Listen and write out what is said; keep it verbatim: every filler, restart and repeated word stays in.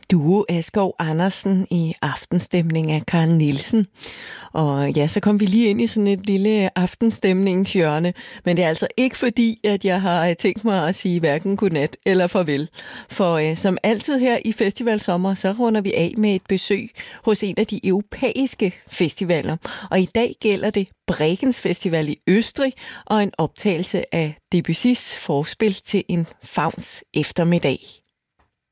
Duo Askov Andersen i aftenstemning af Karen Nielsen. Og ja, så kom vi lige ind i sådan et lille aftenstemningshjørne, men det er altså ikke fordi, at jeg har tænkt mig at sige hverken godnat eller farvel. For øh, som altid her i Festivalsommer, så runder vi af med et besøg hos en af de europæiske festivaler. Og i dag gælder det Bregenz Festival i Østrig og en optagelse af Debussys forspil til en Fauns eftermiddag.